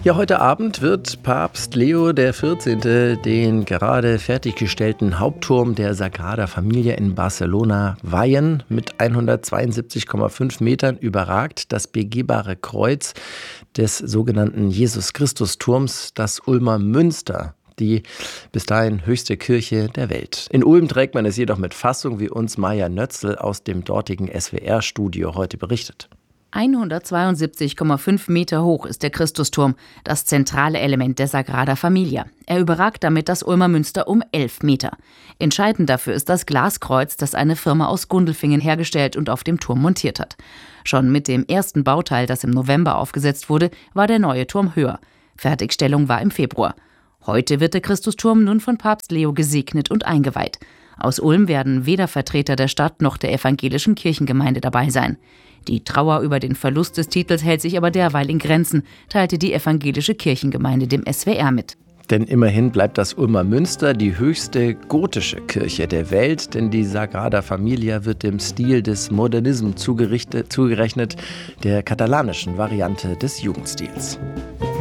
Ja, heute Abend wird Papst Leo XIV. Den gerade fertiggestellten Hauptturm der Sagrada Familia in Barcelona weihen. Mit 172,5 Metern überragt das begehbare Kreuz des sogenannten Jesus-Christus-Turms das Ulmer Münster, die bis dahin höchste Kirche der Welt. In Ulm trägt man es jedoch mit Fassung, wie uns Maja Nötzl aus dem dortigen SWR-Studio heute berichtet. 172,5 Meter hoch ist der Christusturm, das zentrale Element der Sagrada Familia. Er überragt damit das Ulmer Münster um 11 Meter. Entscheidend dafür ist das Glaskreuz, das eine Firma aus Gundelfingen hergestellt und auf dem Turm montiert hat. Schon mit dem ersten Bauteil, das im November aufgesetzt wurde, war der neue Turm höher. Fertigstellung war im Februar. Heute wird der Christusturm nun von Papst Leo gesegnet und eingeweiht. Aus Ulm werden weder Vertreter der Stadt noch der evangelischen Kirchengemeinde dabei sein. Die Trauer über den Verlust des Titels hält sich aber derweil in Grenzen, teilte die evangelische Kirchengemeinde dem SWR mit. Denn immerhin bleibt das Ulmer Münster die höchste gotische Kirche der Welt, denn die Sagrada Familia wird dem Stil des Modernism zugerechnet, der katalanischen Variante des Jugendstils.